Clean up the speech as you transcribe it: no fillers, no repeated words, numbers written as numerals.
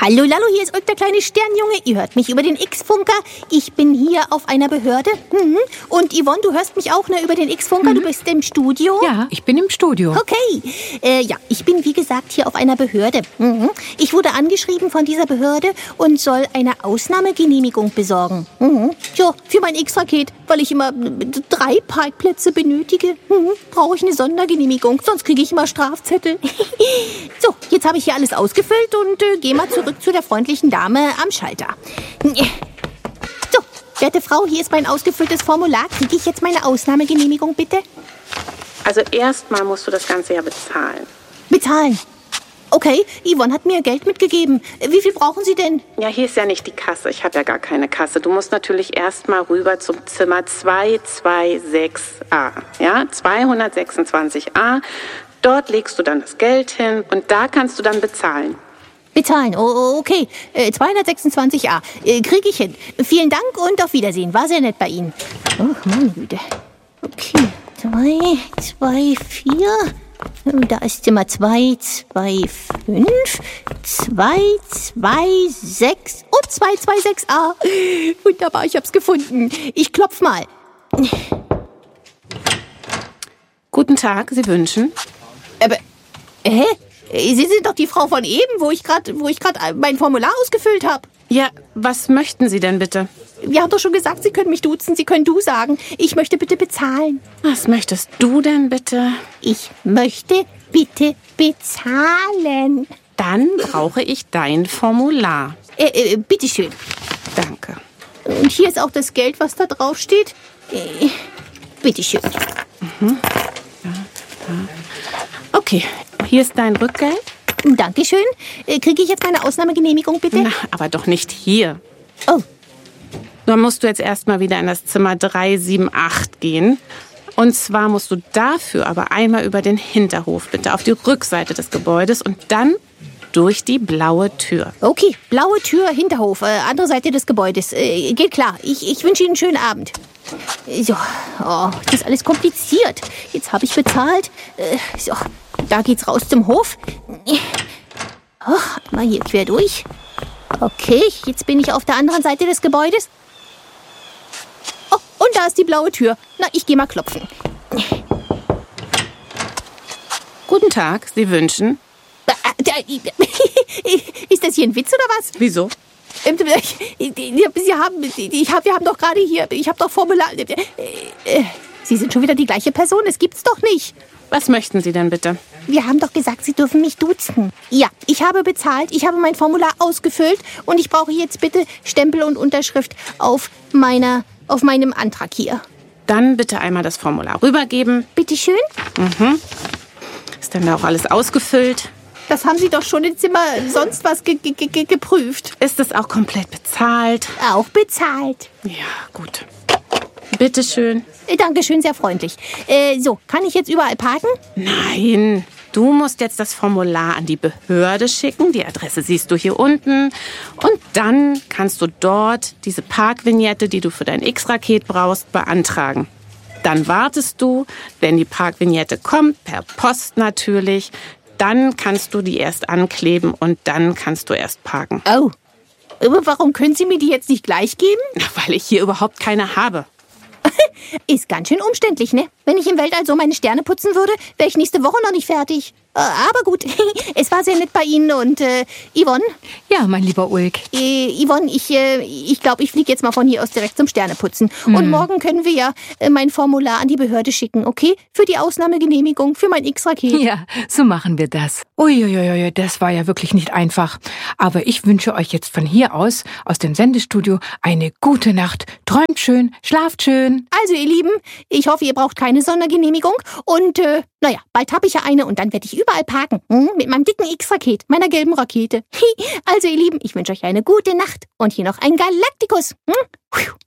Hallo Lallo, hier ist Ulk, der kleine Sternjunge. Ihr hört mich über den X-Funker. Ich bin hier auf einer Behörde. Und Yvonne, du hörst mich auch über den X-Funker. Du bist im Studio. Ja, ich bin im Studio. Okay. Ja, ich bin wie gesagt hier auf einer Behörde. Ich wurde angeschrieben von dieser Behörde und soll eine Ausnahmegenehmigung besorgen. Ja, für mein X-Raket, weil ich immer 3 Parkplätze benötige. Brauche ich eine Sondergenehmigung, sonst kriege ich immer Strafzettel. So, jetzt habe ich hier alles ausgefüllt und gehe mal zurück zu der freundlichen Dame am Schalter. So, werte Frau, hier ist mein ausgefülltes Formular. Kriege ich jetzt meine Ausnahmegenehmigung, bitte? Also erstmal musst du das Ganze ja bezahlen. Bezahlen? Okay, Yvonne hat mir Geld mitgegeben. Wie viel brauchen Sie denn? Ja, hier ist ja nicht die Kasse. Ich habe ja gar keine Kasse. Du musst natürlich erstmal rüber zum Zimmer 226a. Ja, 226a. Dort legst du dann das Geld hin und da kannst du dann bezahlen. Bezahlen, okay. 226a. Kriege ich hin. Vielen Dank und auf Wiedersehen. War sehr nett bei Ihnen. Oh, meine Güte. Okay, 2, 2, 4. Da ist Zimmer 2, 2, 5, 2, 2, 6 und 226a. Wunderbar, ich hab's gefunden. Ich klopf mal. Guten Tag, Sie wünschen? Aber, Sie sind doch die Frau von eben, wo ich gerade mein Formular ausgefüllt habe. Ja, was möchten Sie denn bitte? Wir haben doch schon gesagt, Sie können mich duzen, Sie können du sagen. Ich möchte bitte bezahlen. Was möchtest du denn bitte? Ich möchte bitte bezahlen. Dann brauche ich dein Formular. Bitteschön. Danke. Und hier ist auch das Geld, was da drauf steht. Bitteschön. Okay, hier ist dein Rückgeld. Dankeschön. Kriege ich jetzt meine Ausnahmegenehmigung, bitte? Na, aber doch nicht hier. Oh. Dann musst du jetzt erstmal wieder in das Zimmer 378 gehen. Und zwar musst du dafür aber einmal über den Hinterhof, bitte auf die Rückseite des Gebäudes und dann durch die blaue Tür. Okay, blaue Tür, Hinterhof, andere Seite des Gebäudes. Geht klar. Ich wünsche Ihnen einen schönen Abend. So, das ist alles kompliziert. Jetzt habe ich bezahlt. So, da geht's raus zum Hof. Mal hier quer durch. Okay, jetzt bin ich auf der anderen Seite des Gebäudes. Oh, und da ist die blaue Tür. Na, ich gehe mal klopfen. Guten Tag, Sie wünschen? Ist das hier ein Witz oder was? Wieso? Wir haben doch gerade hier, ich habe doch Formular. Sie sind schon wieder die gleiche Person, das gibt's doch nicht. Was möchten Sie denn bitte? Wir haben doch gesagt, Sie dürfen mich duzen. Ja, ich habe bezahlt, ich habe mein Formular ausgefüllt und ich brauche jetzt bitte Stempel und Unterschrift auf meinem Antrag hier. Dann bitte einmal das Formular rübergeben. Bitteschön. Ist denn da auch alles ausgefüllt? Das haben Sie doch schon im Zimmer sonst was geprüft. Ist es auch komplett bezahlt? Auch bezahlt. Ja, gut. Bitteschön. Dankeschön, sehr freundlich. So, kann ich jetzt überall parken? Nein, du musst jetzt das Formular an die Behörde schicken. Die Adresse siehst du hier unten. Und dann kannst du dort diese Parkvignette, die du für dein X-Raket brauchst, beantragen. Dann wartest du, wenn die Parkvignette kommt, per Post natürlich. Dann kannst du die erst ankleben und dann kannst du erst parken. Oh, aber warum können Sie mir die jetzt nicht gleich geben? Weil ich hier überhaupt keine habe. Ist ganz schön umständlich, ne? Wenn ich im Weltall so meine Sterne putzen würde, wäre ich nächste Woche noch nicht fertig. Aber gut, es war sehr nett bei Ihnen und Yvonne? Ja, mein lieber Ulk. Yvonne, ich glaube, ich fliege jetzt mal von hier aus direkt zum Sterneputzen. Und morgen können wir ja mein Formular an die Behörde schicken, okay? Für die Ausnahmegenehmigung, für mein X-Raket. Ja, so machen wir das. Uiuiui, das war ja wirklich nicht einfach. Aber ich wünsche euch jetzt von hier aus dem Sendestudio, eine gute Nacht. Träumt schön, schlaft schön. Also, ihr Lieben, ich hoffe, ihr braucht keine Sondergenehmigung. Und, bald habe ich ja eine und dann werde ich überall parken. Mit meinem dicken X-Raket, meiner gelben Rakete. Also, ihr Lieben, ich wünsche euch eine gute Nacht und hier noch ein Galaktikus.